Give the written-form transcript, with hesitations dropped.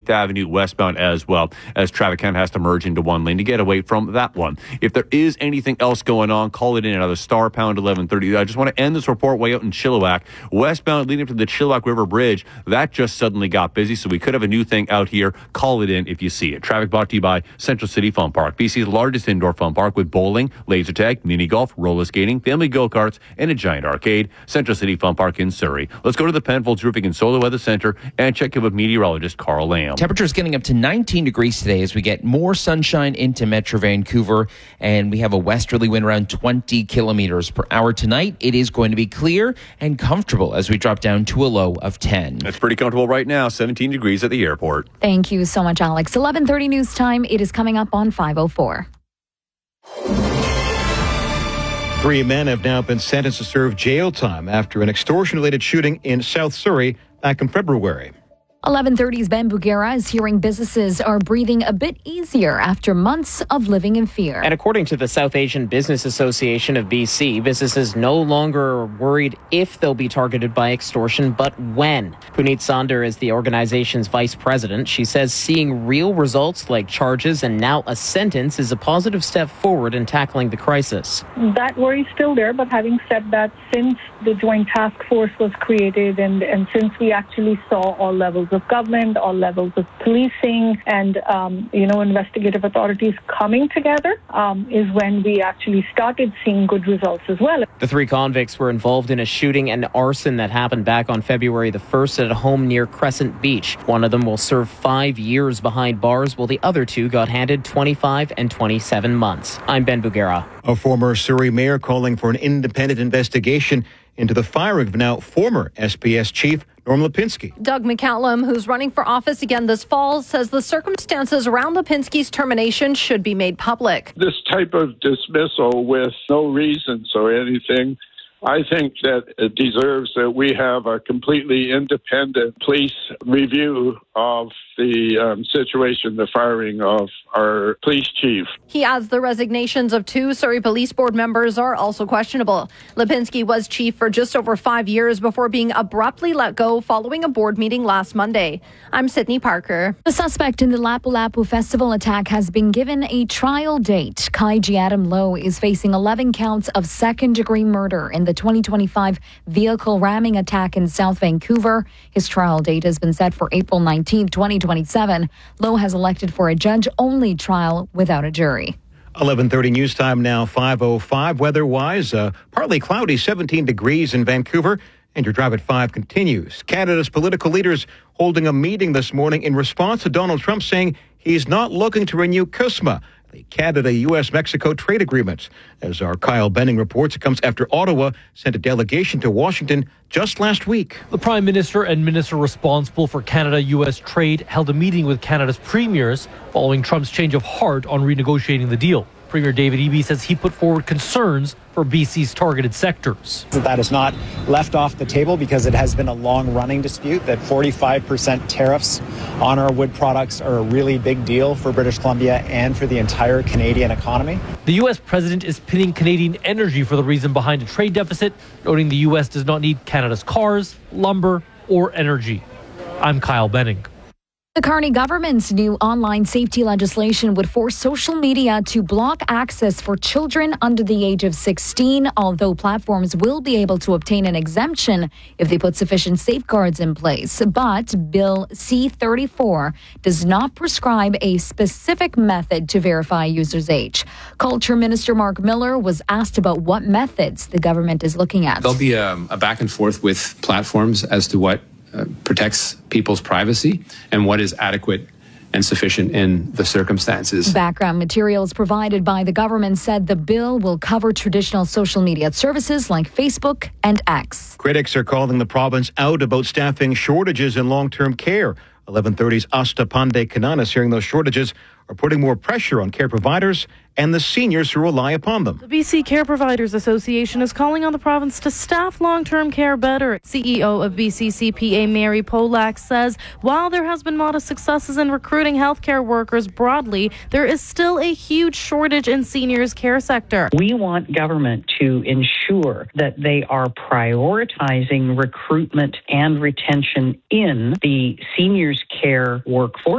Avenue westbound as well, as traffic count has to merge into one lane to get away from that one. If there is anything else going on, call it in another star pound 1130. I just want to end this report way out in Chilliwack. Westbound leading up to the Chilliwack River Bridge, that just suddenly got busy, so we could have a new thing out here. Call it in if you see it. Traffic brought to you by Central City Fun Park, BC's largest indoor fun park with bowling, laser tag, mini golf, roller skating, family go-karts, and a giant arcade. Central City Fun Park in Surrey. Let's go to the Penfolds Roofing and Solar Weather Center and check in with meteorologist Carl Lamb. Temperatures getting up to 19 degrees today as we get more sunshine into Metro Vancouver, and we have a westerly wind around 20 kilometers per hour tonight. It is going to be clear and comfortable as we drop down to a low of 10. It's pretty comfortable right now, 17 degrees at the airport. Thank you so much, Alex. 11:30 news time. It is coming up on 5:04. 3 men have now been sentenced to serve jail time after an extortion-related shooting in South Surrey back in February. 11:30's Ben Bugera is hearing businesses are breathing a bit easier after months of living in fear. And according to the South Asian Business Association of BC, businesses no longer are worried if they'll be targeted by extortion, but when. Puneet Sander is the organization's vice president. She says seeing real results like charges and now a sentence is a positive step forward in tackling the crisis. That worry is still there, but having said that, since the Joint Task Force was created and since we actually saw all levels of government, all levels of policing and, investigative authorities coming together is when we actually started seeing good results as well. The 3 convicts were involved in a shooting and arson that happened back on February the 1st at a home near Crescent Beach. One of them will serve 5 years behind bars, while the other 2 got handed 25 and 27 months. I'm Ben Bugera. A former Surrey mayor calling for an independent investigation into the firing of now former SPS chief Norm Lipinski. Doug McCallum, who's running for office again this fall, says the circumstances around Lipinski's termination should be made public. This type of dismissal with no reasons or anything, I think that it deserves that we have a completely independent police review of the situation, the firing of our police chief. He adds the resignations of 2 Surrey Police Board members are also questionable. Lipinski was chief for just over 5 years before being abruptly let go following a board meeting last Monday. I'm Sydney Parker. The suspect in the Lapu Lapu Festival attack has been given a trial date. Kaiji Adam Lowe is facing 11 counts of second-degree murder in the 2025 vehicle ramming attack in South Vancouver. His trial date has been set for April 19, 2027. Lowe has elected for a judge-only trial without a jury. 11:30 news time now, 5:05. Weather-wise, partly cloudy, 17 degrees in Vancouver. And your drive at 5 continues. Canada's political leaders holding a meeting this morning in response to Donald Trump saying he's not looking to renew CUSMA, the Canada-U.S.-Mexico trade agreement. As our Kyle Benning reports, it comes after Ottawa sent a delegation to Washington just last week. The Prime Minister and Minister responsible for Canada-U.S. trade held a meeting with Canada's premiers following Trump's change of heart on renegotiating the deal. Premier David Eby says he put forward concerns for BC's targeted sectors. That is not left off the table because it has been a long-running dispute that 45% tariffs on our wood products are a really big deal for British Columbia and for the entire Canadian economy. The U.S. president is pinning Canadian energy for the reason behind a trade deficit, noting the U.S. does not need Canada's cars, lumber, or energy. I'm Kyle Benning. The Carney government's new online safety legislation would force social media to block access for children under the age of 16, although platforms will be able to obtain an exemption if they put sufficient safeguards in place. But Bill C-34 does not prescribe a specific method to verify a user's age. Culture Minister Mark Miller was asked about what methods the government is looking at. There'll be a back and forth with platforms as to what protects people's privacy and what is adequate and sufficient in the circumstances. Background materials provided by the government said the bill will cover traditional social media services like Facebook and X. Critics are calling the province out about staffing shortages in long-term care. 11:30's Asta Pandey Kanana is hearing those shortages are putting more pressure on care providers and the seniors who rely upon them. The BC Care Providers Association is calling on the province to staff long-term care better. CEO of BCCPA Mary Polak says while there has been modest successes in recruiting healthcare workers broadly, there is still a huge shortage in seniors' care sector. We want government to ensure that they are prioritizing recruitment and retention in the seniors' care workforce.